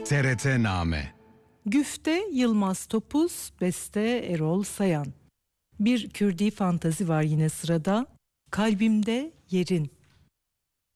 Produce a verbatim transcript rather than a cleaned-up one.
T R T Name. Güfte Yılmaz Topuz, beste Erol Sayan. Bir Kürdi fantazi var yine sırada. Kalbimde Yerin.